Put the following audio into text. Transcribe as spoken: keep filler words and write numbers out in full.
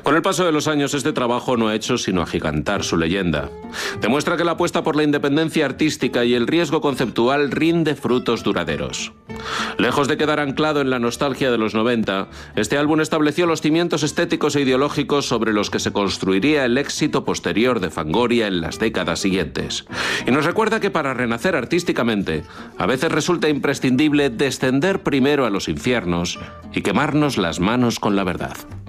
Con el paso de los años, este trabajo no ha hecho sino agigantar su leyenda. Demuestra que la apuesta por la independencia artística y el riesgo conceptual rinde frutos duraderos. Lejos de quedar anclado en la nostalgia de los noventa, este álbum estableció los cimientos estéticos e ideológicos sobre los que se construiría el éxito posterior de Fangoria en las décadas siguientes. Y nos recuerda que para renacer artísticamente, a veces resulta imprescindible descender primero a los infiernos y quemarnos las manos con la verdad.